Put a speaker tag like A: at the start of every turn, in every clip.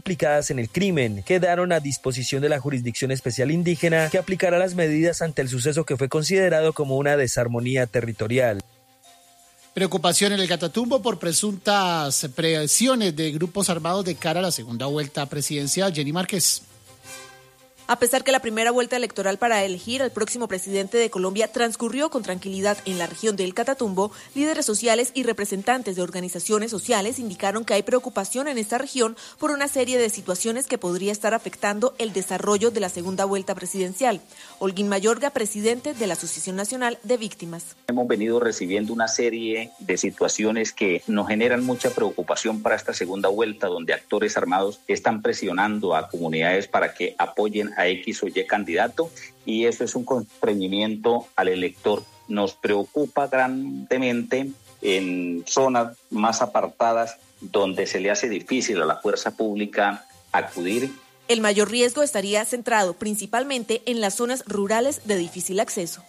A: implicadas en el crimen quedaron a disposición de la Jurisdicción Especial Indígena, que aplicará las medidas ante el suceso que fue considerado como una desarmonía territorial.
B: Preocupación en el Catatumbo por presuntas presiones de grupos armados de cara a la segunda vuelta presidencial. Jenny Márquez.
C: A pesar que la primera vuelta electoral para elegir al próximo presidente de Colombia transcurrió con tranquilidad en la región del Catatumbo, líderes sociales y representantes de organizaciones sociales indicaron que hay preocupación en esta región por una serie de situaciones que podría estar afectando el desarrollo de la segunda vuelta presidencial. Holguín Mayorga, presidente de la Asociación Nacional de Víctimas.
D: Hemos venido recibiendo una serie de situaciones que nos generan mucha preocupación para esta segunda vuelta, donde actores armados están presionando a comunidades para que apoyen a X o Y candidato, y eso es un constreñimiento al elector. Nos preocupa grandemente en zonas más apartadas donde se le hace difícil a la fuerza pública acudir.
C: El mayor riesgo estaría centrado principalmente en las zonas rurales de difícil acceso.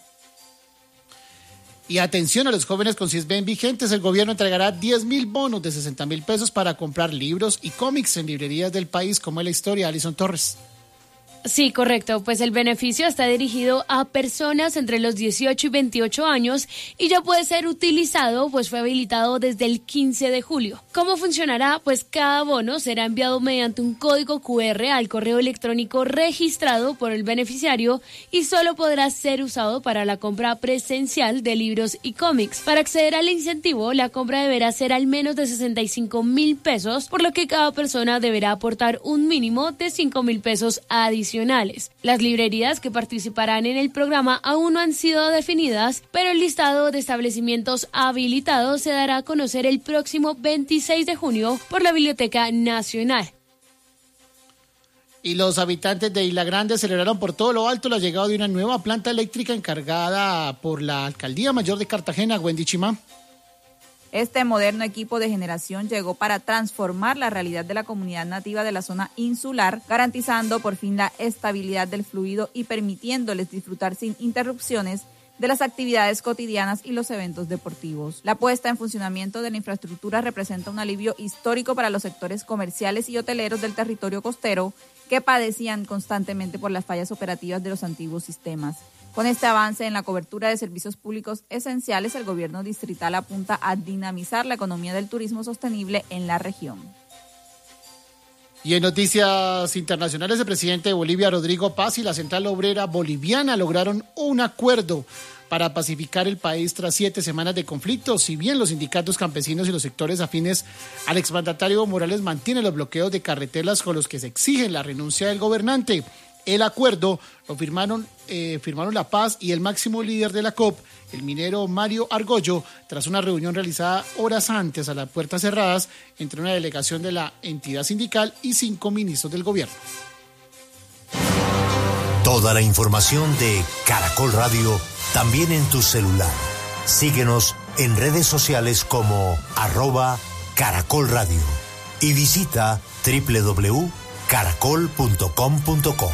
B: Y atención a los jóvenes con CISBEN vigentes, el gobierno entregará 10.000 bonos de 60.000 pesos para comprar libros y cómics en librerías del país, como es la historia. Alison Torres.
E: Sí, correcto, pues el beneficio está dirigido a personas entre los 18 y 28 años y ya puede ser utilizado, pues fue habilitado desde el 15 de julio. ¿Cómo funcionará? Pues cada bono será enviado mediante un código QR al correo electrónico registrado por el beneficiario y solo podrá ser usado para la compra presencial de libros y cómics. Para acceder al incentivo, la compra deberá ser al menos de 65.000 pesos, por lo que cada persona deberá aportar un mínimo de 5.000 pesos adicionales. Las librerías que participarán en el programa aún no han sido definidas, pero el listado de establecimientos habilitados se dará a conocer el próximo 26 de junio por la Biblioteca Nacional.
B: Y los habitantes de Isla Grande celebraron por todo lo alto la llegada de una nueva planta eléctrica encargada por la Alcaldía Mayor de Cartagena, Wendy Chimá.
F: Este moderno equipo de generación llegó para transformar la realidad de la comunidad nativa de la zona insular, garantizando por fin la estabilidad del fluido y permitiéndoles disfrutar sin interrupciones de las actividades cotidianas y los eventos deportivos. La puesta en funcionamiento de la infraestructura representa un alivio histórico para los sectores comerciales y hoteleros del territorio costero que padecían constantemente por las fallas operativas de los antiguos sistemas. Con este avance en la cobertura de servicios públicos esenciales, el gobierno distrital apunta a dinamizar la economía del turismo sostenible en la región.
B: Y en noticias internacionales, el presidente de Bolivia, Rodrigo Paz, y la Central Obrera Boliviana lograron un acuerdo para pacificar el país tras 7 semanas de conflicto. Si bien los sindicatos campesinos y los sectores afines al exmandatario Evo Morales mantienen los bloqueos de carreteras con los que se exige la renuncia del gobernante. El acuerdo lo firmaron La Paz y el máximo líder de la COP, el minero Mario Argollo, tras una reunión realizada horas antes a las puertas cerradas entre una delegación de la entidad sindical y 5 ministros del gobierno.
G: Toda la información de Caracol Radio también en tu celular. Síguenos en redes sociales como @Caracol Radio y visita www.caracol.com.co.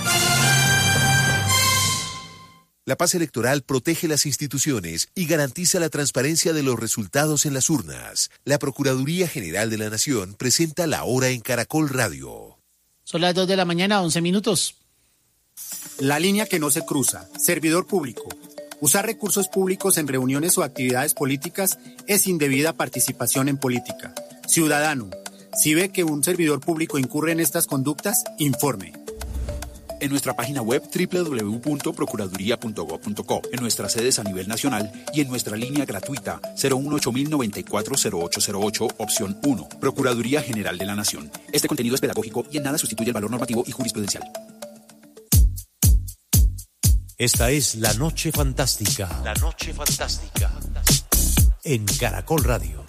H: La paz electoral protege las instituciones y garantiza la transparencia de los resultados en las urnas. La Procuraduría General de la Nación presenta La Hora en Caracol Radio.
B: Son las 2 de la mañana, 11 minutos.
I: La línea que no se cruza. Servidor público. Usar recursos públicos en reuniones o actividades políticas es indebida participación en política. Ciudadano, si ve que un servidor público incurre en estas conductas, informe.
J: En nuestra página web www.procuraduría.gov.co, en nuestras sedes a nivel nacional y en nuestra línea gratuita 018-094-0808, opción 1, Procuraduría General de la Nación. Este contenido es pedagógico y en nada sustituye el valor normativo y jurisprudencial.
G: Esta es La Noche Fantástica. La Noche Fantástica. En Caracol Radio.